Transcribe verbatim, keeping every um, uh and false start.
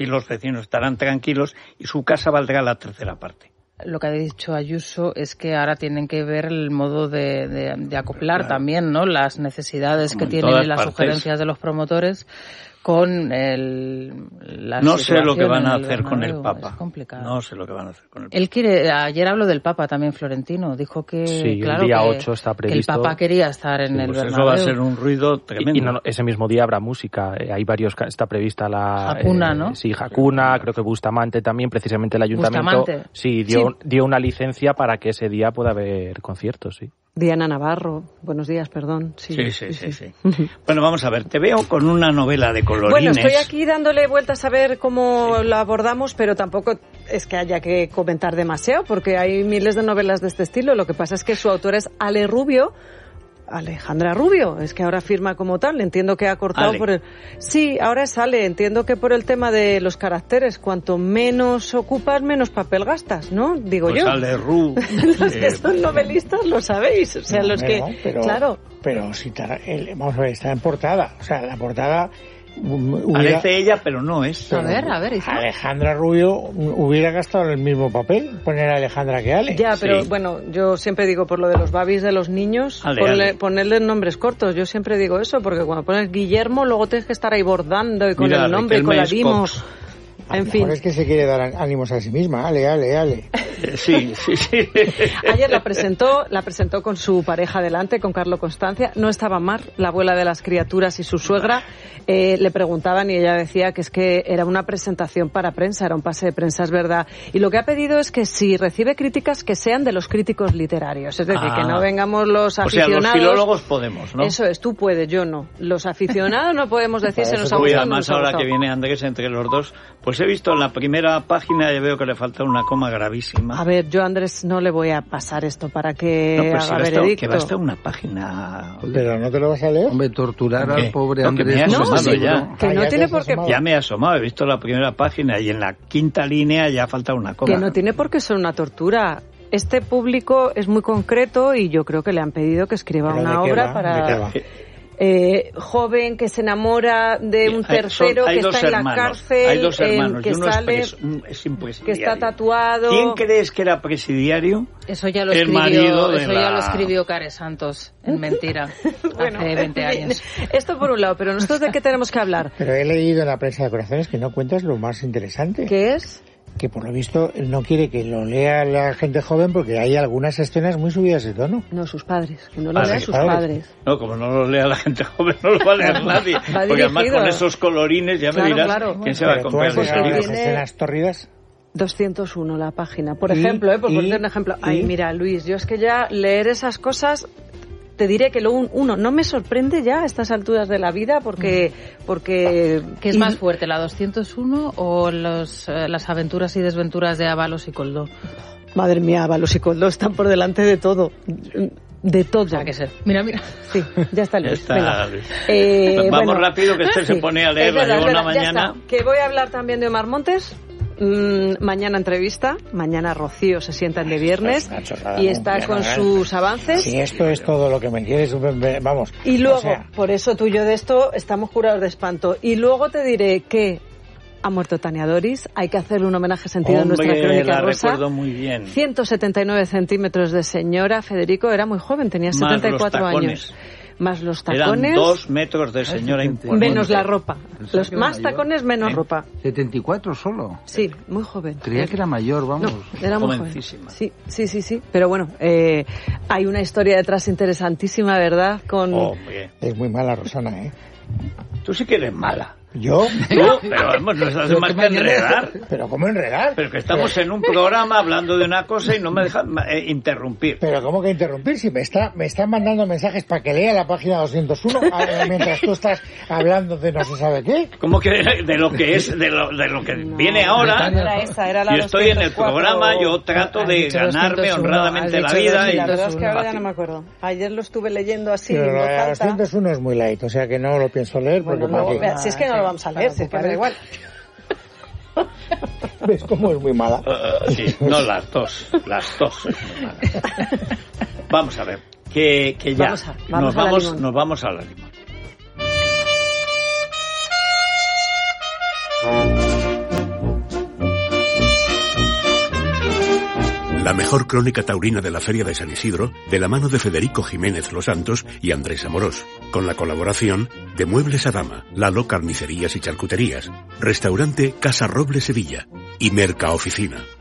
y los vecinos estarán tranquilos y su casa valdrá la tercera parte. Lo que ha dicho Ayuso es que ahora tienen que ver el modo de, de, de acoplar claro. también, ¿no?, las necesidades Como que en tienen y las partes. sugerencias de los promotores con el, la No sé lo que van a en el hacer con el Bernabéu. Papa. Es complicado. No sé lo que van a hacer con el Papa. Él quiere, ayer habló del Papa también, Florentino, dijo que, sí, claro, el día que, ocho está que el previsto. Papa quería estar en sí, el Pues Bernabéu. eso va a ser un ruido tremendo. Y, y no, ese mismo día habrá música. Eh, hay varios, está prevista la... Hakuna, eh, ¿no? Sí, Hakuna, creo que Bustamante también, precisamente el ayuntamiento. Bustamante. Sí, dio, Sí. dio una licencia para que ese día pueda haber conciertos, sí. Diana Navarro, buenos días, perdón. Sí, sí, sí. sí, sí. sí. Bueno, vamos a ver, te veo con una novela de colorines. Bueno, estoy aquí dándole vueltas a ver cómo sí. la abordamos, pero tampoco es que haya que comentar demasiado, porque hay miles de novelas de este estilo. Lo que pasa es que su autora es Ale Rubio, Alejandra Rubio, es que ahora firma como tal, entiendo que ha cortado Ale. por el... Sí, ahora es Ale, entiendo que por el tema de los caracteres, cuanto menos ocupas, menos papel gastas, ¿no? Digo pues yo. Ale Ru. Los que son novelistas lo sabéis, o sea, no, los no, que... Pero, claro. Pero si ta, el, vamos a ver, está en portada, o sea, la portada... Hubiera, parece ella, pero no es. Pero, a ver, a ver. ¿hizo? Alejandra Rubio hubiera gastado el mismo papel, poner a Alejandra que Ale. Ya, pero sí. bueno, yo siempre digo, por lo de los babis de los niños, ale, ponle, ale. ponerle nombres cortos. Yo siempre digo eso, porque cuando pones Guillermo, luego tienes que estar ahí bordando y con Mira, el nombre y con la limo. A en lo fin. mejor es que se quiere dar ánimos a sí misma. Ale, ale, ale. Sí, sí, sí. Ayer la presentó, la presentó con su pareja delante, con Carlo Constancia. No estaba Mar, la abuela de las criaturas, y su suegra. Eh, le preguntaban y ella decía que es que era una presentación para prensa, era un pase de prensa, es verdad. Y lo que ha pedido es que si recibe críticas, que sean de los críticos literarios. Es decir, ah. que no vengamos los aficionados. O sea, los filólogos podemos, ¿no? Eso es, tú puedes, yo no. Los aficionados no podemos decir se nos ha gustado. Además, ahora que viene Andrés entre los dos, pues he visto en la primera página y veo que le falta una coma gravísima. A ver, yo a Andrés no le voy a pasar esto para que no, pues haga si veredicto. Que va a estar una página... Pero no te lo vas a leer. Hombre, torturar al pobre no, Andrés. Que me he no, asomado sí, ya. Que no ah, ya tiene por qué... Ya me he asomado, he visto la primera página y en la quinta línea ya falta una coma. Que no tiene por qué ser una tortura. Este público es muy concreto y yo creo que le han pedido que escriba ¿Pero una de qué obra va? para... ¿De qué va? Eh, joven que se enamora de un tercero hay, son, hay que está en hermanos, la cárcel, hay dos hermanos, eh, que y uno sale, es, pres, es impresidiario. que está tatuado. ¿Quién crees que era presidiario? Eso ya lo el escribió, marido de eso la... ya lo escribió Care Santos en Mentira, bueno, hace veinte años. Esto por un lado, pero nosotros de qué tenemos que hablar. Pero he leído en la prensa de corazones que no cuentas lo más interesante. ¿Qué es? Que por lo visto no quiere que lo lea la gente joven porque hay algunas escenas muy subidas de tono. No, sus padres, que no lo Ah, lean sí, sus padres. padres. No, como no lo lea la gente joven, no lo va a leer nadie. Va Porque dirigido. además con esos colorines ya Claro, me dirás claro. quién se va a Pero tú comprar has ese llegado a libro. las escenas tórridas. doscientos uno la página, por ¿Y? ejemplo, ¿eh? por ¿Y? poner un ejemplo. ¿Y? Ay, mira, Luis, yo es que ya leer esas cosas... Te diré que lo un, uno no me sorprende ya a estas alturas de la vida porque porque ¿Qué es más fuerte, la doscientos uno o los, eh, las aventuras y desventuras de Ábalos y Coldó? Madre mía, Ábalos y Coldó están por delante de todo, de todo. O sea, que sé. Mira, mira. Sí, ya está Luis. Ya está, Venga. Luis. Eh, Vamos bueno, rápido que este sí, se pone a es leer la verdad, llevo es una verdad, ya mañana. está. Que voy a hablar también de Omar Montes. Mm, mañana entrevista, mañana Rocío se sienta en de viernes y está con sus avances. Si esto es todo lo que me quieres, vamos. Y luego, o sea, por eso tú y yo de esto estamos curados de espanto. Y luego te diré que ha muerto Tania Doris, hay que hacerle un homenaje sentido Hombre, en nuestra crónica la rosa. recuerdo muy bien. ciento setenta y nueve centímetros de señora, Federico era muy joven, tenía setenta y cuatro años. Más los tacones. Eran dos metros de señora imponente. Menos la ropa. Los más tacones, menos ¿Eh? ropa. setenta y cuatro solo. Sí, muy joven. Creía que era mayor, vamos. No, era muy joven. Sí, sí, sí, sí. Pero bueno, eh, hay una historia detrás interesantísima, ¿verdad? Con... Oh, es muy mala, Rosana, ¿eh? Tú sí que eres mala. ¿Yo? No, pero vamos, nos hace más que enredar. ¿Pero cómo enredar? Pero que estamos en un programa hablando de una cosa y no me dejan eh, interrumpir. ¿Pero cómo que interrumpir? Si me está me están mandando mensajes para que lea la página doscientos uno mientras tú estás hablando de no se sabe qué. ¿Cómo que de, de lo que es, de lo, de lo que no, viene ahora? Era esa, era la yo estoy en el programa, yo trato de ganarme honradamente la vida. Y la verdad es que ahora ya no me acuerdo. Ayer lo estuve leyendo así pero en voz la alta. doscientos uno es muy light, o sea que no lo pienso leer porque bueno, luego, para si es que no lo vamos a leer, si es que me da igual. ¿Ves cómo es muy mala? Uh, sí, no las dos, las dos es muy mala. Vamos a ver, que, que ya vamos a, vamos nos, a vamos, nos vamos a la limón. La mejor crónica taurina de la Feria de San Isidro, de la mano de Federico Jiménez Los Santos y Andrés Amorós, con la colaboración de Muebles Adama, Lalo Carnicerías y Charcuterías, Restaurante Casa Roble Sevilla y Merca Oficina.